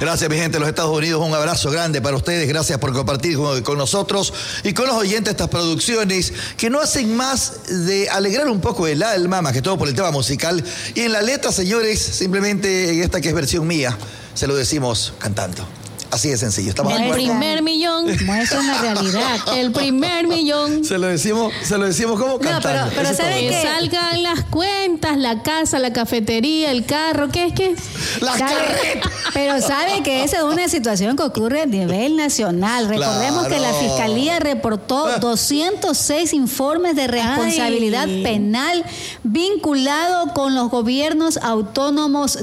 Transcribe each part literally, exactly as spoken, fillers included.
Gracias, mi gente de los Estados Unidos. Un abrazo grande para ustedes. Gracias por compartir con, con nosotros y con los oyentes estas producciones que no hacen más de alegrar un poco el alma, más que todo por el tema musical. Y en la letra, señores, simplemente en esta que es versión mía, se lo decimos cantando. Así de sencillo. Estamos el primer millón. Muestra una realidad. El primer millón. Se lo decimos, se lo decimos como cantando. No, pero, pero ¿sabe que qué? salgan las cuentas, la casa, la cafetería, el carro, ¿qué es que? La carreta. Pero sabe que esa es una situación que ocurre a nivel nacional. Recordemos Claro. que la Fiscalía reportó doscientos seis informes de responsabilidad Ay. penal vinculado con los gobiernos autónomos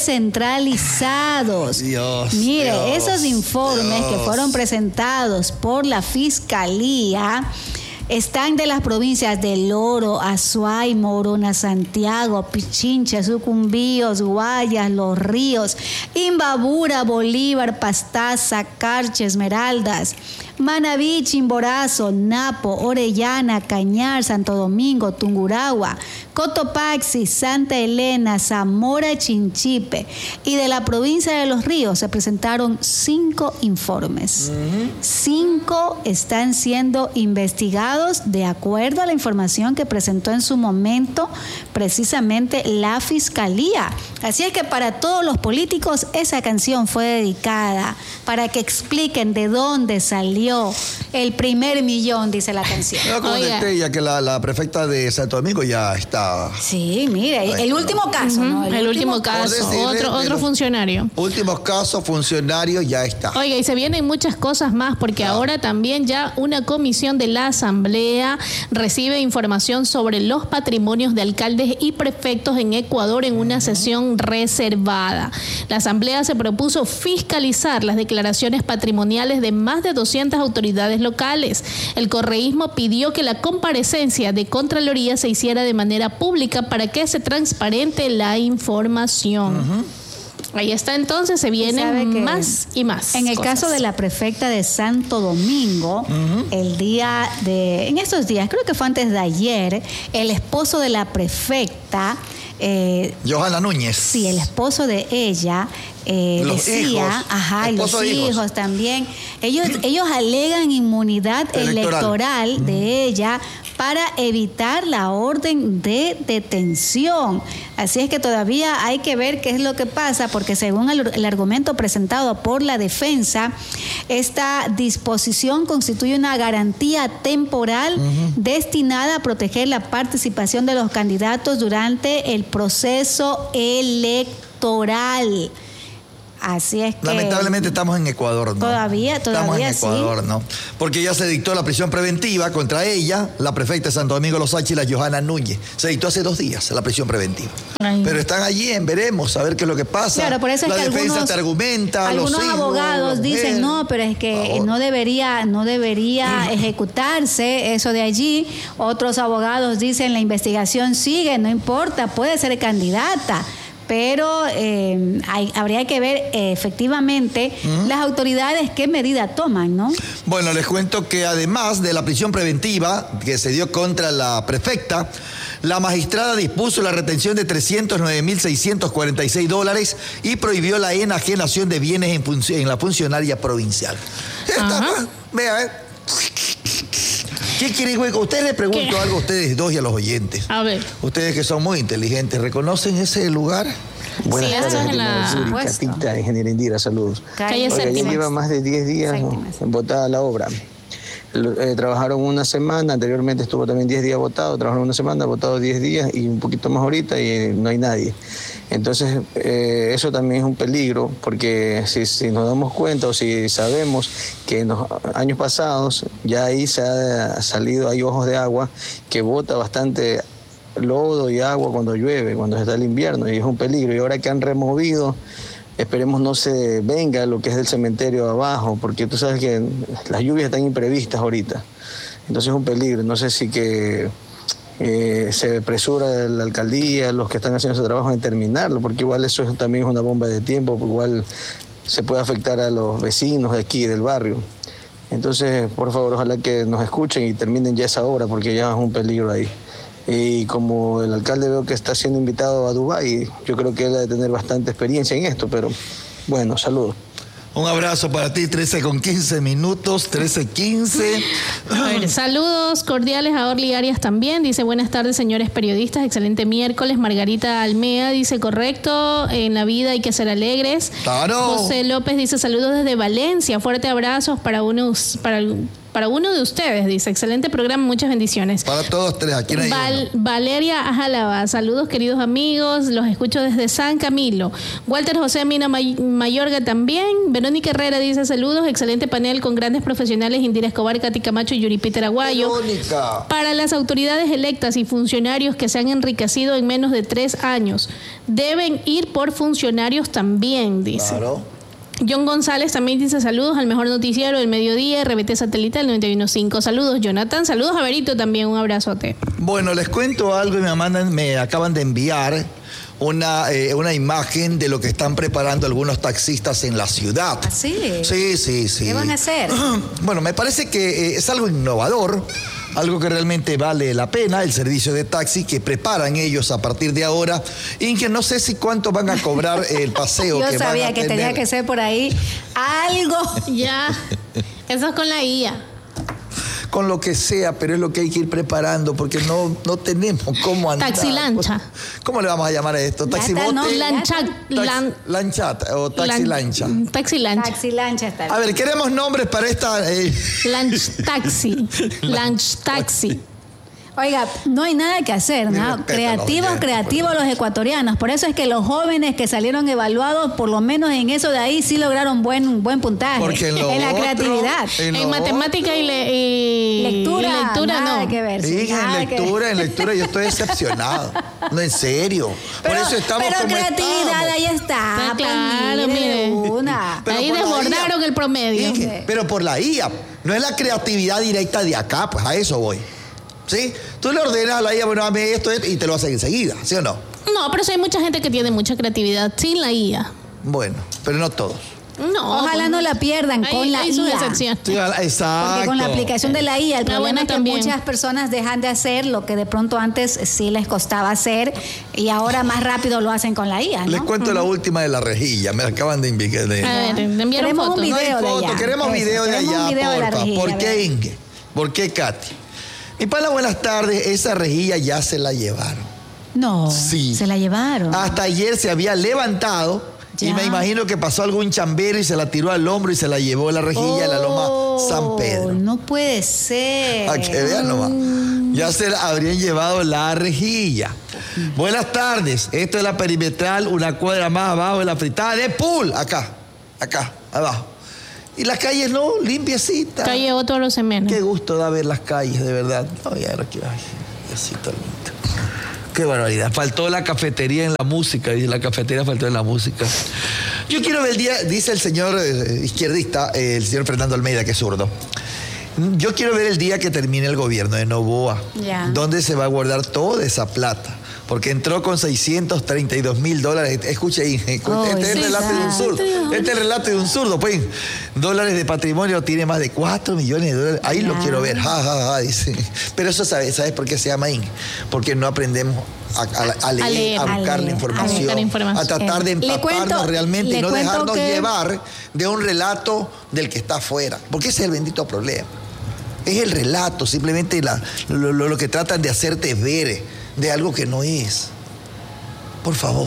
descentralizados. Dios, Mire, Dios, esos informes Dios. que fueron presentados por la Fiscalía están de las provincias de Loro, Azuay, Morona, Santiago, Pichincha, Sucumbíos, Guayas, Los Ríos, Imbabura, Bolívar, Pastaza, Carche, Esmeraldas, Manabí, Chimborazo, Napo, Orellana, Cañar, Santo Domingo, Tungurahua, Cotopaxi, Santa Elena, Zamora, Chinchipe. Y de la provincia de Los Ríos se presentaron cinco informes. Uh-huh. Cinco están siendo investigados de acuerdo a la información que presentó en su momento precisamente la Fiscalía. Así es que para todos los políticos esa canción fue dedicada para que expliquen de dónde salió el primer millón, dice la canción. No, como detallé, ya que la, la prefecta de Santo Domingo ya está. Sí, mire, el, el último caso, uh-huh. ¿no? El, el último, último caso, decirle, otro, otro funcionario. Últimos casos, funcionario, ya está. Oiga, y se vienen muchas cosas más, porque claro. ahora también ya una comisión de la Asamblea recibe información sobre los patrimonios de alcaldes y prefectos en Ecuador en una uh-huh. sesión reservada. La Asamblea se propuso fiscalizar las declaraciones patrimoniales de más de doscientas autoridades locales. El correísmo pidió que la comparecencia de Contraloría se hiciera de manera pública para que se transparente la información. Uh-huh. Ahí está, entonces se vienen más y más. En el cosas. caso de la prefecta de Santo Domingo, uh-huh. el día de, en estos días, creo que fue antes de ayer, el esposo de la prefecta, eh, Johanna Núñez. Sí, el esposo de ella. Eh, los decía, hijos, ajá, y los hijos. hijos también. Ellos, ellos alegan inmunidad electoral, electoral de uh-huh. ella para evitar la orden de detención. Así es que todavía hay que ver qué es lo que pasa, porque según el, el argumento presentado por la defensa, esta disposición constituye una garantía temporal uh-huh. destinada a proteger la participación de los candidatos durante el proceso electoral. Así es que... Lamentablemente estamos en Ecuador, ¿no? Todavía, todavía Estamos en Ecuador, sí. ¿no? Porque ya se dictó la prisión preventiva contra ella, la prefecta de Santo Domingo Los Áchilas, Johanna Núñez. Se dictó hace dos días la prisión preventiva. Ay. Pero están allí en veremos, a ver qué es lo que pasa. Claro, por eso es la que defensa algunos, te argumenta, algunos los hijos, abogados dicen, no, pero es que no debería, no debería ejecutarse eso de allí. Otros abogados dicen, la investigación sigue, no importa, puede ser candidata. Pero eh, hay, habría que ver eh, efectivamente uh-huh. las autoridades qué medida toman, ¿no? Bueno, les cuento que además de la prisión preventiva que se dio contra la prefecta, la magistrada dispuso la retención de trescientos nueve mil seiscientos cuarenta y seis dólares y prohibió la enajenación de bienes en, func- en la funcionaria provincial. Esta, uh-huh. Vea, ¿eh? ¿Qué quiere, güey? Ustedes les pregunto ¿Qué? algo a ustedes dos y a los oyentes. A ver. Ustedes que son muy inteligentes, ¿reconocen ese lugar? Buenas sí, tardes, en la... Catita, ingeniera Indira, saludos. Calle Oiga, ya lleva más de diez días votada la obra. Eh, trabajaron una semana, anteriormente estuvo también diez días votado, trabajaron una semana, votado diez días y un poquito más ahorita y no hay nadie. Entonces, eh, eso también es un peligro, porque si, si nos damos cuenta o si sabemos que en los años pasados ya ahí se ha salido, hay ojos de agua que bota bastante lodo y agua cuando llueve, cuando está el invierno, y es un peligro. Y ahora que han removido, esperemos no se venga lo que es del cementerio abajo, porque tú sabes que las lluvias están imprevistas ahorita. Entonces es un peligro. No sé si que eh, se apresura la alcaldía, los que están haciendo ese trabajo en terminarlo, porque igual eso es, también es una bomba de tiempo, porque igual se puede afectar a los vecinos de aquí, del barrio. Entonces, por favor, ojalá que nos escuchen y terminen ya esa obra, porque ya es un peligro ahí. Y como el alcalde veo que está siendo invitado a Dubái, yo creo que él ha de tener bastante experiencia en esto, pero bueno, saludos. Un abrazo para ti, trece con quince minutos, trece quince. A ver, saludos cordiales a Orly Arias también. Dice, buenas tardes, señores periodistas. Excelente miércoles. Margarita Almea dice, correcto, en la vida hay que ser alegres. Claro. José López dice, saludos desde Valencia. Fuerte abrazos para unos, para Para uno de ustedes, dice, excelente programa, muchas bendiciones. Para todos tres, aquí en Val, Valeria Ajalaba, saludos queridos amigos, los escucho desde San Camilo. Walter José Mina May- Mayorga también. Verónica Herrera dice, saludos, excelente panel con grandes profesionales, Indira Escobar, Katy Camacho y Yuri Peter Aguayo. Verónica. Para las autoridades electas y funcionarios que se han enriquecido en menos de tres años, deben ir por funcionarios también, dice. Claro. John González también dice saludos al mejor noticiero del mediodía, R B T Satelital noventa y uno punto cinco. Saludos, Jonathan. Saludos a Berito también, un abrazote. Bueno, les cuento algo y me mandan, me acaban de enviar una, eh, una imagen de lo que están preparando algunos taxistas en la ciudad. ¿Ah, sí? Sí, sí, sí. ¿Qué van a hacer? Bueno, me parece que eh, es algo innovador, algo que realmente vale la pena, el servicio de taxi que preparan ellos a partir de ahora, y que no sé si cuánto van a cobrar el paseo. Yo que sabía van a que tener. tenía que ser por ahí algo. Ya, eso es con la I A. Con lo que sea, pero es lo que hay que ir preparando porque no, no tenemos cómo andar. Taxilancha. ¿Cómo le vamos a llamar a esto? Ya ¿Taxi está, bote? no, Lancha, Tax- lan- lanchata o taxi lan- lancha. Taxi lancha. Taxi lancha está A ver, queremos nombres para esta... eh, Lunch taxi. Lunch taxi. Oiga, no hay nada que hacer, Mi ¿no? respeto a los Creativos, oyentes, creativos los ecuatorianos. Por eso es que los jóvenes que salieron evaluados, por lo menos en eso de ahí, sí lograron buen, buen puntaje. Porque en lo la otro, creatividad. en En lo matemática y, le- y- Lectura, y lectura nada no. que ver. Sí, sí, en nada que lectura, ver. en lectura yo estoy decepcionado. No, en serio. Pero, por eso estamos pero como creatividad estamos. ahí está. Está pues, claro, mire, mire. una. Pero Ahí por la desbordaron I A. el promedio. Dije, pero por la I A. No es la creatividad directa de acá, pues a eso voy. ¿Sí? Tú le ordenas a la I A, bueno, dame esto, esto y te lo hacen enseguida, ¿sí o no? No, pero sí hay mucha gente que tiene mucha creatividad sin la I A. Bueno, pero no todos. No. Ojalá pues, no la pierdan hay- con la hay sus I A. excepciones. Sí, exacto. Porque con la aplicación de la I A, el Ah, problema bueno, es que también. muchas personas dejan de hacer lo que de pronto antes sí les costaba hacer y ahora más rápido lo hacen con la I A, ¿no? Les cuento la última de la rejilla, me acaban de invitar. De... A ver, te enviaron Queremos un fotos. No hay video de foto, allá. queremos Eso, video de queremos allá, un video de la porfa. rejilla, ¿Por a qué, ver. Inge? ¿Por qué, Katy? Mi pana, buenas tardes. Esa rejilla ya se la llevaron. No, Sí. se la llevaron. Hasta ayer se había levantado y Ya. me imagino que pasó algún chambero y se la tiró al hombro y se la llevó la rejilla a la loma San Pedro. No puede ser. A que vean nomás. Ya se la habrían llevado la rejilla. Buenas tardes. Esto es la perimetral, una cuadra más abajo de la fritada de Pool. Acá, acá, abajo. Y las calles no, limpiecitas. Calle Otto Los Semenes. Qué gusto da ver las calles, de verdad. No, ya no quiero. Ay, Diosito lindo. Qué barbaridad. Faltó la cafetería en la música. Dice, la cafetería faltó en la música. Yo quiero ver el día, dice el señor eh, izquierdista, eh, el señor Fernando Almeida, que es zurdo. Yo quiero ver el día que termine el gobierno de Noboa, Ya. donde se va a guardar toda esa plata. Porque entró con seiscientos treinta y dos mil dólares. Escuche ahí, escuche, Oh, este es el sí, relato de un exacto. zurdo. Este es el relato de un zurdo, pues. Dólares de patrimonio, tiene más de cuatro millones de dólares. Ahí lo Ya. quiero ver, ja, ja, ja, dice. Pero eso, ¿sabes, ¿sabes por qué se llama I N? Porque no aprendemos a, a- a leer, a, leer, buscar a leer, la a información, buscar información. a tratar de Le empaparnos cuento- realmente y le no cuento dejarnos que- llevar de un relato del que está afuera. Porque ese es el bendito problema. Es el relato, simplemente la- lo, lo- lo que tratan de hacerte ver de algo que no es. Por favor.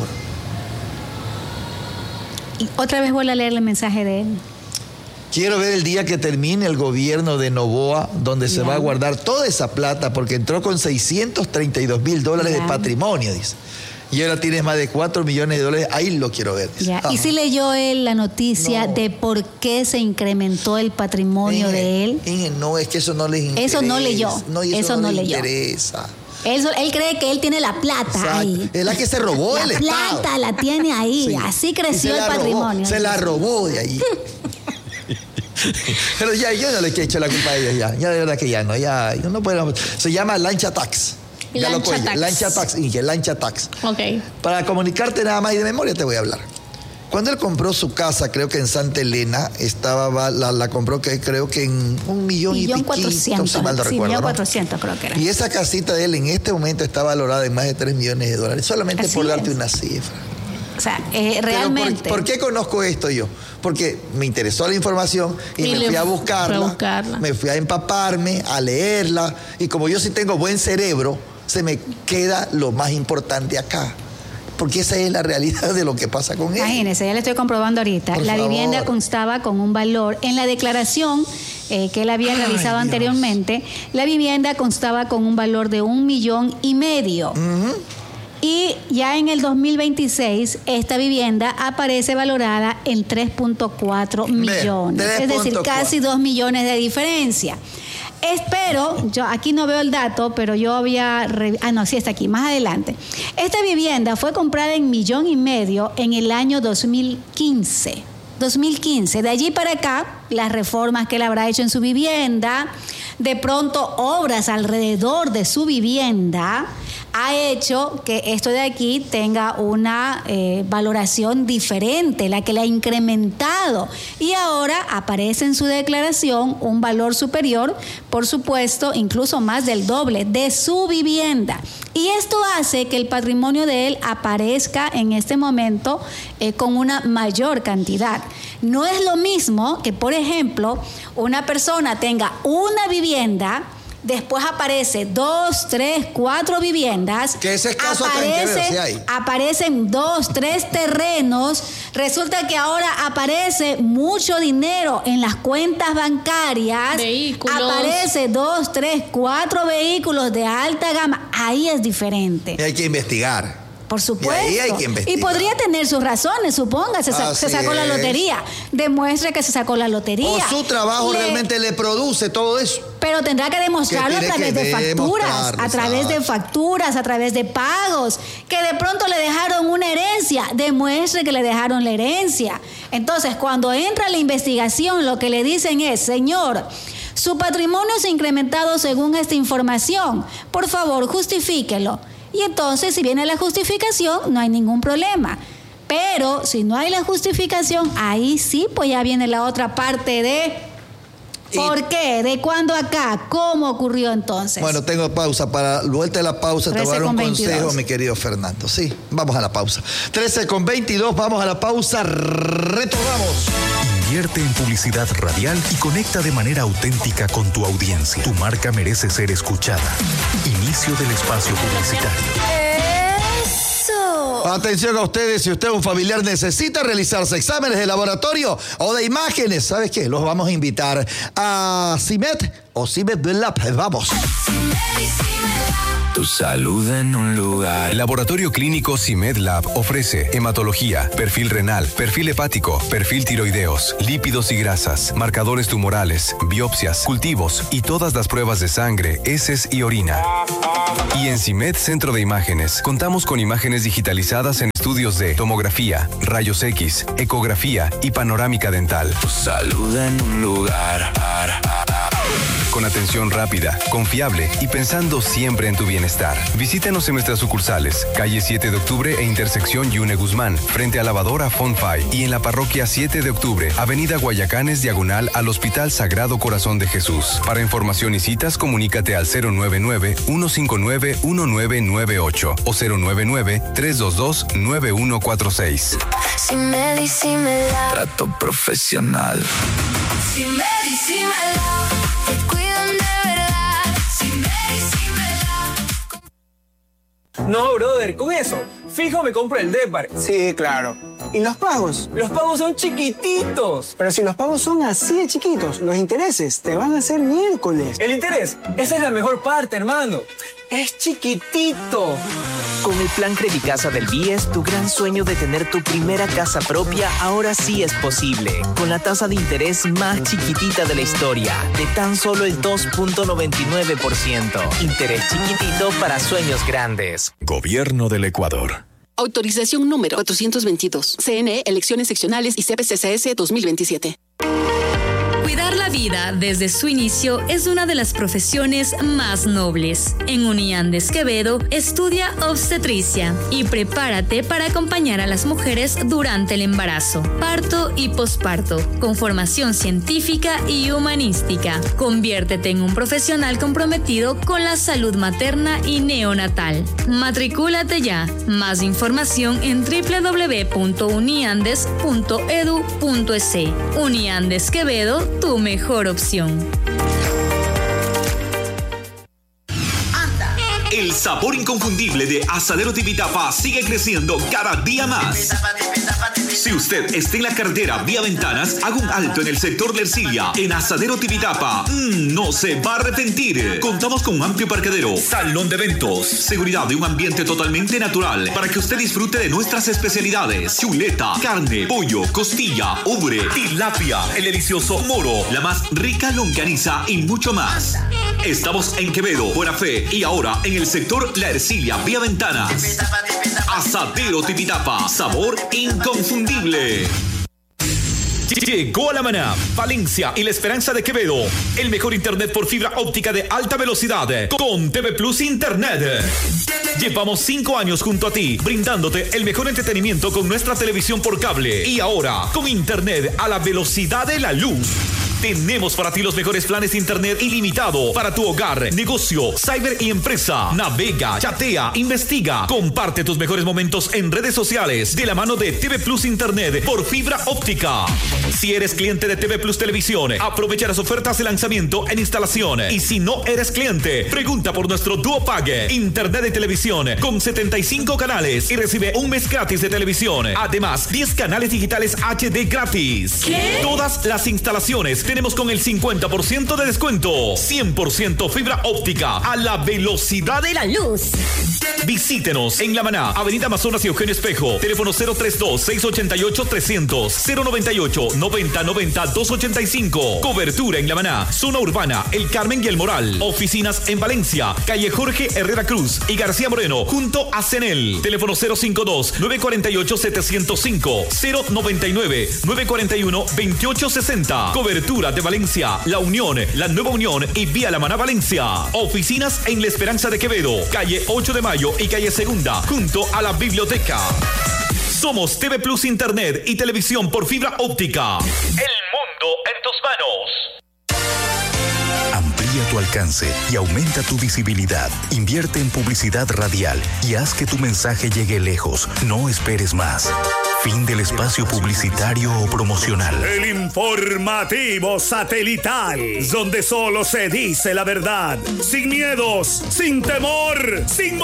Y otra vez vuelvo a leer el mensaje de él. Quiero ver el día que termine el gobierno de Noboa, donde se Ya. va a guardar toda esa plata, porque entró con seiscientos treinta y dos mil dólares Ya. de patrimonio, dice. Y ahora tienes más de cuatro millones de dólares. Ahí lo quiero ver. dice. Ya. Ajá. ¿Y si leyó él la noticia No. de por qué se incrementó el patrimonio Inge, de él? Inge, no, es que eso no les interesa. Eso no leyó. No, y eso, Eso no, no les leyó. interesa. Él, so- él cree que él tiene la plata Exacto. ahí. Es la que se robó La el Estado. plata la tiene ahí. Sí. Así Y creció se el la robó, patrimonio. se la robó de ahí. Pero ya yo no le he hecho la culpa a ellos ya. Ya de verdad que ya no. Ya, yo no puedo. Se llama lancha tax. Ya lo Lancha cuello. tax. Lancha tax. Inge, lancha tax. Ok. Para comunicarte nada más y de memoria te voy a hablar. Cuando él compró su casa, creo que en Santa Elena, estaba la, la compró que creo que en un millón, Millón y piquito, cuatrocientos. si mal no Sí, recuerdo. millón ¿no? cuatrocientos creo que era. Y esa casita de él en este momento está valorada en más de tres millones de dólares, solamente Así por darte es. una cifra. sea, eh, realmente... Por, ¿Por qué conozco esto yo? Porque me interesó la información y, y me fui a buscarla, buscarla, me fui a empaparme, a leerla, y como yo sí tengo buen cerebro, se me queda lo más importante acá. Porque esa es la realidad de lo que pasa con él. Imagínese, ya le estoy comprobando ahorita. Por la favor. Vivienda constaba con un valor. En la declaración eh, que él había Ay, realizado Dios. anteriormente, la vivienda constaba con un valor de un millón y medio. Uh-huh. Y ya en el dos mil veintiséis, esta vivienda aparece valorada en tres punto cuatro millones. tres. Es decir, casi dos millones de diferencia. Espero, yo aquí no veo el dato, pero yo había... Re, ah, no, sí está aquí, más adelante. Esta vivienda fue comprada en millón y medio en el año dos mil quince. dos mil quince. De allí para acá, las reformas que él habrá hecho en su vivienda, de pronto obras alrededor de su vivienda, ha hecho que esto de aquí tenga una eh, valoración diferente, la que le ha incrementado. Y ahora aparece en su declaración un valor superior, por supuesto, incluso más del doble de su vivienda. Y esto hace que el patrimonio de él aparezca en este momento eh, con una mayor cantidad. No es lo mismo que, por ejemplo, una persona tenga una vivienda, después aparece dos, tres, cuatro viviendas. Que ese es caso aparece, acá en si hay. Aparecen dos, tres terrenos. Resulta que ahora aparece mucho dinero en las cuentas bancarias. Vehículos. Aparece dos, tres, cuatro vehículos de alta gama. Ahí es diferente. Y hay que investigar. Por supuesto. Y ahí hay que investigar. Y podría tener sus razones, suponga, se, sa- se sacó es. la lotería. Demuestre que se sacó la lotería. O su trabajo le, realmente le produce todo eso. Pero tendrá que demostrarlo a través de facturas, a través de facturas, a través de pagos. Que de pronto le dejaron una herencia, demuestre que le dejaron la herencia. Entonces, cuando entra la investigación, lo que le dicen es, señor, su patrimonio se ha incrementado según esta información. Por favor, justifíquelo. Y entonces, si viene la justificación, no hay ningún problema. Pero si no hay la justificación, ahí sí, pues ya viene la otra parte de ¿por y, qué? ¿De cuándo acá? ¿Cómo ocurrió entonces? Bueno, tengo pausa. Para vuelta de la pausa te voy a dar un consejo, mi querido Fernando. Sí, vamos a la pausa. trece con veintidós, vamos a la pausa. Retornamos. Invierte en publicidad radial y conecta de manera auténtica con tu audiencia. Tu marca merece ser escuchada. Inicio del espacio publicitario. ¡Eso! Atención a ustedes, si usted o un familiar necesita realizarse exámenes de laboratorio o de imágenes, ¿sabes qué? Los vamos a invitar a CIMED o CIMED Lab. Vamos. Tu salud en un lugar. El Laboratorio Clínico CIMED Lab ofrece hematología, perfil renal, perfil hepático, perfil tiroideos, lípidos y grasas, marcadores tumorales, biopsias, cultivos y todas las pruebas de sangre, heces y orina. Y en CIMED Centro de Imágenes contamos con imágenes digitalizadas en estudios de tomografía, rayos X, ecografía y panorámica dental. Tu salud en un lugar. Con atención rápida, confiable y pensando siempre en tu bienestar. Visítanos en nuestras sucursales, calle siete de octubre e intersección Yune Guzmán, frente a lavadora Fonfay, y en la parroquia siete de octubre, avenida Guayacanes, diagonal al Hospital Sagrado Corazón de Jesús. Para información y citas, comunícate al cero nueve nueve, uno cinco nueve, uno nueve nueve ocho o cero nueve nueve, tres dos dos, nueve uno cuatro seis. Trato profesional. No, brother, con eso, fijo me compro el Depar. Sí, claro. ¿Y los pagos? Los pagos son chiquititos. Pero si los pagos son así de chiquitos, los intereses te van a hacer miércoles. ¿El interés? Esa es la mejor parte, hermano. Es chiquitito. Con el plan Credicasa del B I E S, tu gran sueño de tener tu primera casa propia ahora sí es posible. Con la tasa de interés más chiquitita de la historia, de tan solo el dos punto noventa y nueve por ciento. Interés chiquitito para sueños grandes. Gobierno del Ecuador. Autorización número cuatrocientos veintidós. C N E, Elecciones Seccionales y C P C C S dos mil veintisiete. Cuidar la vida vida desde su inicio es una de las profesiones más nobles. En Uniandes Quevedo estudia obstetricia y prepárate para acompañar a las mujeres durante el embarazo, parto y posparto, con formación científica y humanística. Conviértete en un profesional comprometido con la salud materna y neonatal. Matricúlate ya. Más información en doble u doble u doble u punto uniandes punto edu punto es. Uniandes Quevedo, tu mejor opción. El sabor inconfundible de Asadero Tipitapa sigue creciendo cada día más. Si usted está en la carretera vía Ventanas, haga un alto en el sector de Ercilia, en Asadero Tipitapa. Mm, no se va a arrepentir. Contamos con un amplio parqueadero, salón de eventos, seguridad y un ambiente totalmente natural para que usted disfrute de nuestras especialidades: chuleta, carne, pollo, costilla, ubre, tilapia, el delicioso moro, la más rica longaniza y mucho más. Estamos en Quevedo, Buena Fe y ahora en el sector La Ercilia, vía Ventanas. Asadero Tipitapa, sabor inconfundible. Llegó a La Maná, Valencia y La Esperanza de Quevedo. El mejor internet por fibra óptica de alta velocidad con T V Plus Internet. Llevamos cinco años junto a ti, brindándote el mejor entretenimiento con nuestra televisión por cable. Y ahora, con internet a la velocidad de la luz. Tenemos para ti los mejores planes de internet ilimitado para tu hogar, negocio, cyber y empresa. Navega, chatea, investiga, comparte tus mejores momentos en redes sociales de la mano de T V Plus Internet por fibra óptica. Si eres cliente de T V Plus Televisión, aprovecha las ofertas de lanzamiento en instalación. Y si no eres cliente, pregunta por nuestro Duo Pague, internet de televisión con setenta y cinco canales y recibe un mes gratis de televisión. Además, diez canales digitales H D gratis. ¿Qué? Todas las instalaciones tenemos con el cincuenta por ciento de descuento. cien por ciento fibra óptica a la velocidad de la luz. Visítenos en La Maná, Avenida Amazonas y Eugenio Espejo. Teléfono cero treinta y dos, seiscientos ochenta y ocho, trescientos, cero noventa y ocho, noventa noventa, doscientos ochenta y cinco. Cobertura en La Maná, zona urbana, El Carmen y El Moral. Oficinas en Valencia, calle Jorge Herrera Cruz y García Moreno, junto a Cenel. Teléfono cero cincuenta y dos, novecientos cuarenta y ocho, setecientos cinco, cero noventa y nueve, novecientos cuarenta y uno, veintiocho sesenta. Cobertura de Valencia, La Unión, La Nueva Unión y Vía La Maná Valencia. Oficinas en La Esperanza de Quevedo, calle ocho de mayo y calle Segunda, junto a la biblioteca. Somos T V Plus Internet y televisión por fibra óptica. El mundo en tus manos. Amplía tu alcance y aumenta tu visibilidad. Invierte en publicidad radial y haz que tu mensaje llegue lejos. No esperes más. Fin del espacio publicitario o promocional. El informativo satelital, donde solo se dice la verdad, sin miedos, sin temor, sin